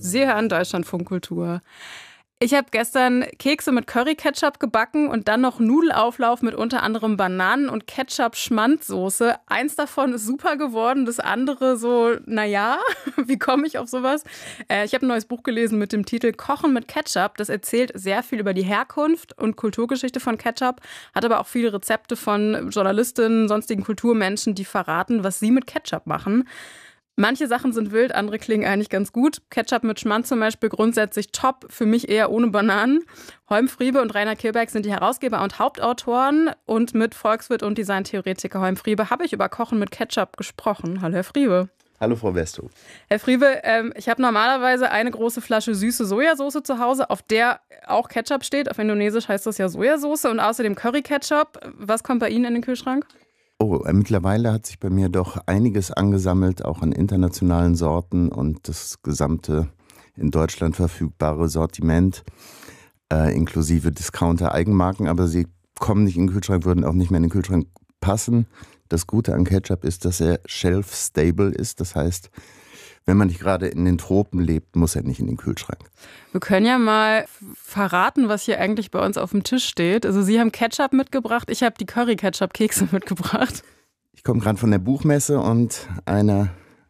Sie hören Deutschlandfunkkultur. Ich habe gestern Kekse mit Curry-Ketchup gebacken und dann noch Nudelauflauf mit unter anderem Bananen- und Ketchup-Schmandsoße. Eins davon ist super geworden, das andere so, naja, wie komme ich auf sowas? Ich habe ein neues Buch gelesen mit dem Titel Kochen mit Ketchup. Das erzählt sehr viel über die Herkunft und Kulturgeschichte von Ketchup, hat aber auch viele Rezepte von Journalistinnen, sonstigen Kulturmenschen, die verraten, was sie mit Ketchup machen. Manche Sachen sind wild, andere klingen eigentlich ganz gut. Ketchup mit Schmand zum Beispiel grundsätzlich top, für mich eher ohne Bananen. Holm Friebe und Rainer Kirberg sind die Herausgeber und Hauptautoren. Und mit Volkswirt und Designtheoretiker Holm Friebe habe ich über Kochen mit Ketchup gesprochen. Hallo Herr Friebe. Hallo Frau Westow. Herr Friebe, ich habe normalerweise eine große Flasche süße Sojasauce zu Hause, auf der auch Ketchup steht. Auf Indonesisch heißt das ja Sojasauce und außerdem Curry-Ketchup. Was kommt bei Ihnen in den Kühlschrank? Oh, mittlerweile hat sich bei mir doch einiges angesammelt, auch an internationalen Sorten und das gesamte in Deutschland verfügbare Sortiment, inklusive Discounter-Eigenmarken. Aber sie kommen nicht in den Kühlschrank, würden auch nicht mehr in den Kühlschrank passen. Das Gute an Ketchup ist, dass er shelf-stable ist. Das heißt, wenn man nicht gerade in den Tropen lebt, muss er nicht in den Kühlschrank. Wir können ja mal verraten, was hier eigentlich bei uns auf dem Tisch steht. Also Sie haben Ketchup mitgebracht, ich habe die Curry-Ketchup-Kekse mitgebracht. Ich komme gerade von der Buchmesse und einer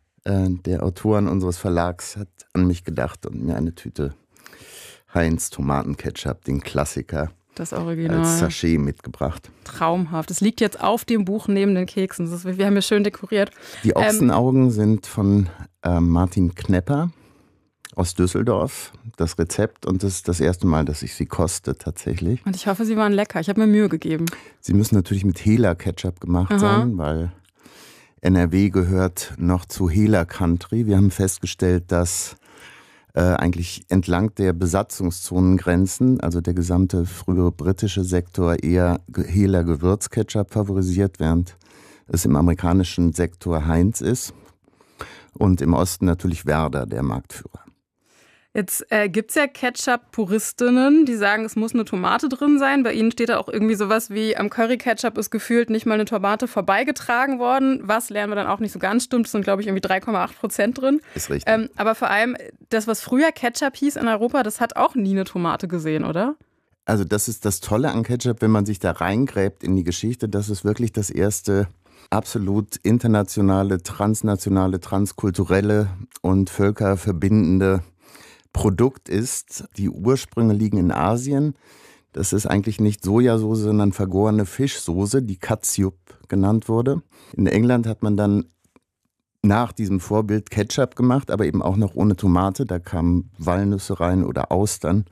der Autoren unseres Verlags hat an mich gedacht und mir eine Tüte Heinz Tomatenketchup, den Klassiker, das Original, als Sachet mitgebracht. Traumhaft. Es liegt jetzt auf dem Buch neben den Keksen. Wir haben hier schön dekoriert. Die Ochsenaugen sind von Martin Knepper aus Düsseldorf. Das Rezept und das ist das erste Mal, dass ich sie koste tatsächlich. Und ich hoffe, sie waren lecker. Ich habe mir Mühe gegeben. Sie müssen natürlich mit Hela-Ketchup gemacht sein, weil NRW gehört noch zu Hela Country. Wir haben festgestellt, dass eigentlich entlang der Besatzungszonengrenzen, also der gesamte frühere britische Sektor, eher Hela Gewürzketchup favorisiert, während es im amerikanischen Sektor Heinz ist und im Osten natürlich Werder, der Marktführer. Jetzt gibt es ja Ketchup-Puristinnen, die sagen, es muss eine Tomate drin sein. Bei Ihnen steht da auch irgendwie sowas wie, am Curry-Ketchup ist gefühlt nicht mal eine Tomate vorbeigetragen worden. Was lernen wir dann auch nicht so ganz stimmt. Es sind, glaube ich, irgendwie 3,8% drin. Ist richtig. Aber vor allem, das, was früher Ketchup hieß in Europa, das hat auch nie eine Tomate gesehen, oder? Also das ist das Tolle an Ketchup, wenn man sich da reingräbt in die Geschichte. Das ist wirklich das erste absolut internationale, transnationale, transkulturelle und völkerverbindende Produkt ist. Die Ursprünge liegen in Asien. Das ist eigentlich nicht Sojasauce, sondern vergorene Fischsoße, die Catsup genannt wurde. In England hat man dann nach diesem Vorbild Ketchup gemacht, aber eben auch noch ohne Tomate. Da kamen Walnüsse rein oder Austern,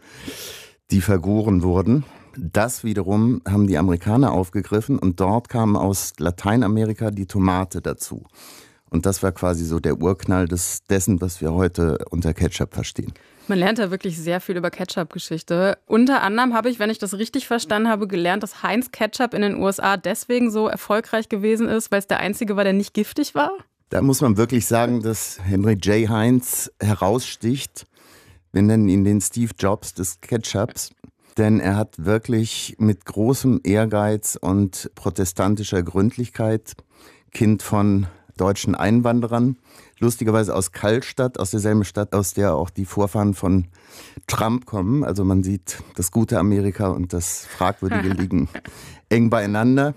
die vergoren wurden. Das wiederum haben die Amerikaner aufgegriffen und dort kam aus Lateinamerika die Tomate dazu. Und das war quasi so der Urknall dessen, was wir heute unter Ketchup verstehen. Man lernt da wirklich sehr viel über Ketchup-Geschichte. Unter anderem habe ich, wenn ich das richtig verstanden habe, gelernt, dass Heinz Ketchup in den USA deswegen so erfolgreich gewesen ist, weil es der einzige war, der nicht giftig war. Da muss man wirklich sagen, dass Henry J. Heinz heraussticht. Wir nennen ihn den Steve Jobs des Ketchups. Denn er hat wirklich mit großem Ehrgeiz und protestantischer Gründlichkeit, Kind von deutschen Einwanderern, lustigerweise aus Kallstadt, aus derselben Stadt, aus der auch die Vorfahren von Trump kommen. Also man sieht, das gute Amerika und das fragwürdige liegen eng beieinander.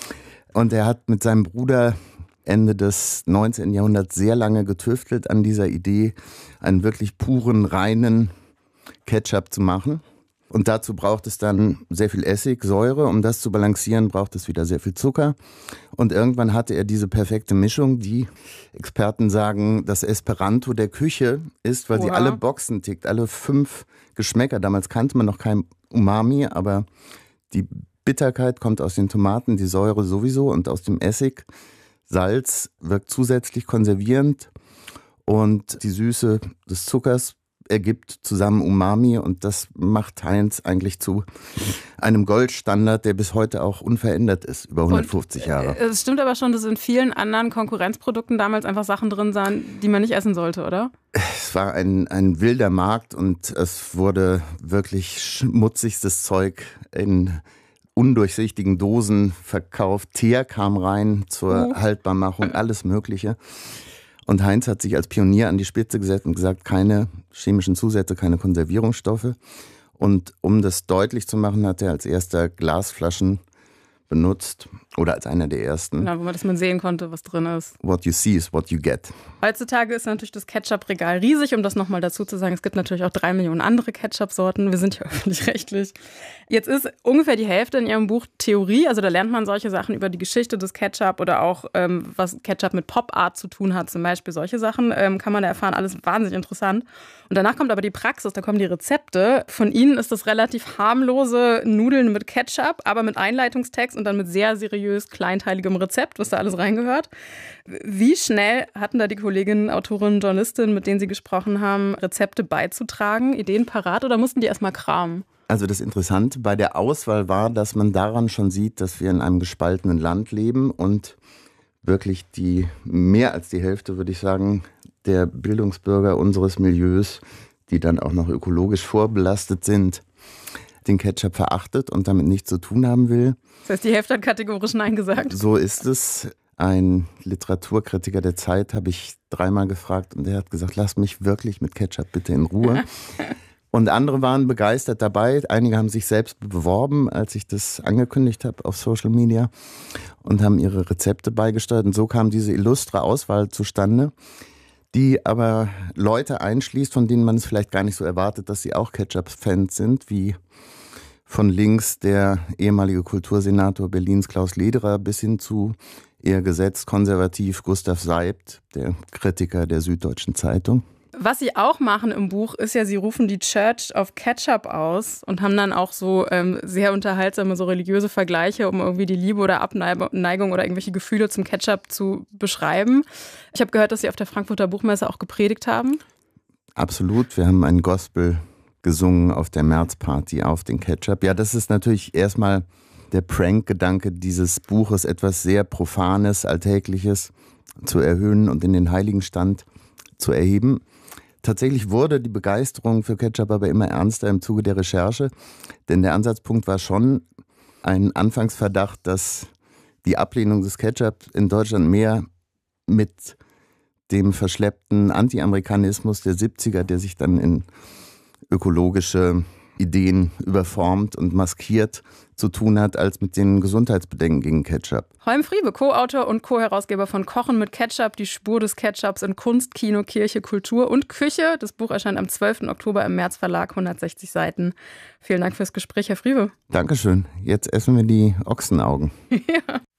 Und er hat mit seinem Bruder Ende des 19. Jahrhunderts sehr lange getüftelt an dieser Idee, einen wirklich puren, reinen Ketchup zu machen. Und dazu braucht es dann sehr viel Essig, Säure. Um das zu balancieren, braucht es wieder sehr viel Zucker. Und irgendwann hatte er diese perfekte Mischung, die Experten sagen, das Esperanto der Küche ist, weil sie alle Boxen tickt, alle 5 Geschmäcker. Damals kannte man noch kein Umami, aber die Bitterkeit kommt aus den Tomaten, die Säure sowieso und aus dem Essig. Salz wirkt zusätzlich konservierend und die Süße des Zuckers ergibt zusammen Umami und das macht Heinz eigentlich zu einem Goldstandard, der bis heute auch unverändert ist, über 150 Jahre. Es stimmt aber schon, dass in vielen anderen Konkurrenzprodukten damals einfach Sachen drin waren, die man nicht essen sollte, oder? Es war ein wilder Markt und es wurde wirklich schmutzigstes Zeug in undurchsichtigen Dosen verkauft. Teer kam rein zur Haltbarmachung, alles Mögliche. Und Heinz hat sich als Pionier an die Spitze gesetzt und gesagt, keine chemischen Zusätze, keine Konservierungsstoffe. Und um das deutlich zu machen, hat er als erster Glasflaschen benutzt oder als einer der ersten. Genau, dass man sehen konnte, was drin ist. What you see is what you get. Heutzutage ist natürlich das Ketchup-Regal riesig, um das nochmal dazu zu sagen. Es gibt natürlich auch 3 Millionen andere Ketchup-Sorten. Wir sind hier öffentlich-rechtlich. Jetzt ist ungefähr die Hälfte in Ihrem Buch Theorie. Also da lernt man solche Sachen über die Geschichte des Ketchup oder auch, was Ketchup mit Pop-Art zu tun hat. Zum Beispiel solche Sachen kann man da erfahren. Alles wahnsinnig interessant. Und danach kommt aber die Praxis, da kommen die Rezepte. Von Ihnen ist das relativ harmlose Nudeln mit Ketchup, aber mit Einleitungstext und dann mit sehr seriös kleinteiligem Rezept, was da alles reingehört. Wie schnell hatten da die Kolleginnen, Autorinnen, Journalistinnen, mit denen Sie gesprochen haben, Rezepte beizutragen, Ideen parat oder mussten die erstmal kramen? Also das Interessante bei der Auswahl war, dass man daran schon sieht, dass wir in einem gespaltenen Land leben und wirklich mehr als die Hälfte, würde ich sagen, der Bildungsbürger unseres Milieus, die dann auch noch ökologisch vorbelastet sind, den Ketchup verachtet und damit nichts zu tun haben will. Das heißt, die Hälfte hat kategorisch Nein gesagt. So ist es. Ein Literaturkritiker der Zeit habe ich 3-mal gefragt und der hat gesagt, lass mich wirklich mit Ketchup bitte in Ruhe. Und andere waren begeistert dabei. Einige haben sich selbst beworben, als ich das angekündigt habe auf Social Media und haben ihre Rezepte beigesteuert. Und so kam diese illustre Auswahl zustande, die aber Leute einschließt, von denen man es vielleicht gar nicht so erwartet, dass sie auch Ketchup-Fans sind, wie von links der ehemalige Kultursenator Berlins Klaus Lederer bis hin zu eher gesetzt konservativ Gustav Seibt, der Kritiker der Süddeutschen Zeitung. Was Sie auch machen im Buch ist ja, Sie rufen die Church of Ketchup aus und haben dann auch so sehr unterhaltsame, so religiöse Vergleiche, um irgendwie die Liebe oder Abneigung oder irgendwelche Gefühle zum Ketchup zu beschreiben. Ich habe gehört, dass Sie auf der Frankfurter Buchmesse auch gepredigt haben. Absolut, wir haben einen Gospel gesungen auf der Märzparty auf den Ketchup. Ja, das ist natürlich erstmal der Prank-Gedanke dieses Buches, etwas sehr Profanes, Alltägliches zu erhöhen und in den Heiligenstand zu erheben. Tatsächlich wurde die Begeisterung für Ketchup aber immer ernster im Zuge der Recherche, denn der Ansatzpunkt war schon ein Anfangsverdacht, dass die Ablehnung des Ketchup in Deutschland mehr mit dem verschleppten Anti-Amerikanismus der 70er, der sich dann in ökologische Ideen überformt und maskiert zu tun hat, als mit den Gesundheitsbedenken gegen Ketchup. Holm Friebe, Co-Autor und Co-Herausgeber von Kochen mit Ketchup, die Spur des Ketchups in Kunst, Kino, Kirche, Kultur und Küche. Das Buch erscheint am 12. Oktober im März Verlag, 160 Seiten. Vielen Dank fürs Gespräch, Herr Friebe. Dankeschön. Jetzt essen wir die Ochsenaugen. Ja.